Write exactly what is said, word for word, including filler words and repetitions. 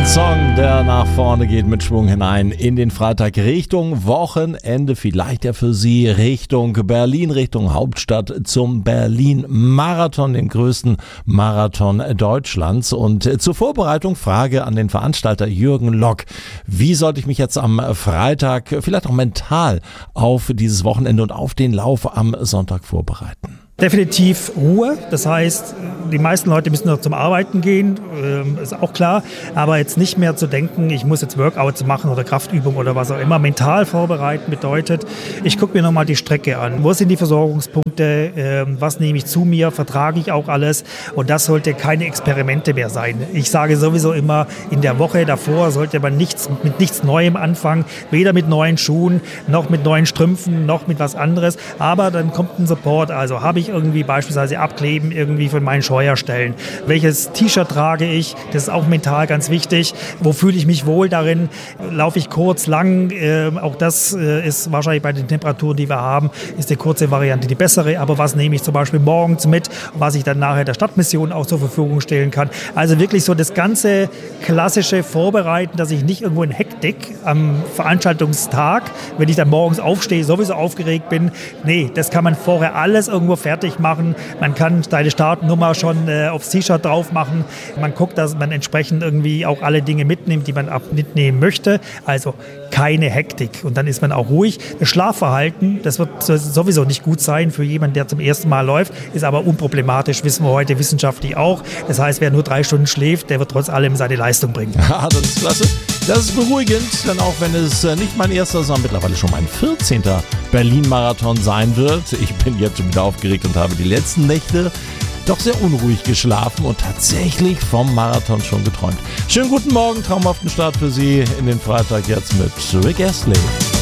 Ein Song, der nach vorne geht, mit Schwung hinein in den Freitag Richtung Wochenende, vielleicht ja für Sie Richtung Berlin, Richtung Hauptstadt zum Berlin-Marathon, dem größten Marathon Deutschlands. Und zur Vorbereitung Frage an den Veranstalter Jürgen Lock. Wie sollte ich mich jetzt am Freitag, vielleicht auch mental, auf dieses Wochenende und auf den Lauf am Sonntag vorbereiten? Definitiv Ruhe, das heißt, die meisten Leute müssen noch zum Arbeiten gehen, äh, ist auch klar, aber jetzt nicht mehr zu denken, ich muss jetzt Workouts machen oder Kraftübung oder was auch immer. Mental vorbereiten bedeutet, ich gucke mir nochmal die Strecke an, wo sind die Versorgungspunkte, äh, was nehme ich zu mir, vertrage ich auch alles, und das sollte keine Experimente mehr sein. Ich sage sowieso immer, in der Woche davor sollte man nichts, mit nichts Neuem anfangen, weder mit neuen Schuhen, noch mit neuen Strümpfen, noch mit was anderes, aber dann kommt ein Support, also habe ich irgendwie beispielsweise Abkleben irgendwie von meinen Scheuerstellen. Welches T-Shirt trage ich? Das ist auch mental ganz wichtig. Wo fühle ich mich wohl darin? Laufe ich kurz, lang? Äh, auch das äh, ist wahrscheinlich bei den Temperaturen, die wir haben, ist die kurze Variante die bessere. Aber was nehme ich zum Beispiel morgens mit, was ich dann nachher der Stadtmission auch zur Verfügung stellen kann? Also wirklich so das ganze klassische Vorbereiten, dass ich nicht irgendwo in Hektik am Veranstaltungstag, wenn ich dann morgens aufstehe, sowieso aufgeregt bin. Nee, das kann man vorher alles irgendwo fertig machen. Man kann seine Startnummer schon äh, aufs T-Shirt drauf machen. Man guckt, dass man entsprechend irgendwie auch alle Dinge mitnimmt, die man ab mitnehmen möchte. Also keine Hektik. Und dann ist man auch ruhig. Das Schlafverhalten, das wird sowieso nicht gut sein für jemanden, der zum ersten Mal läuft, ist aber unproblematisch, wissen wir heute wissenschaftlich auch. Das heißt, wer nur drei Stunden schläft, der wird trotz allem seine Leistung bringen. Ja, das ist klasse. Das ist beruhigend, denn auch wenn es nicht mein erster, sondern mittlerweile schon mein vierzehnter Berlin-Marathon sein wird. Ich bin jetzt schon wieder aufgeregt und habe die letzten Nächte doch sehr unruhig geschlafen und tatsächlich vom Marathon schon geträumt. Schönen guten Morgen, traumhaften Start für Sie in den Freitag jetzt mit Rick Astley.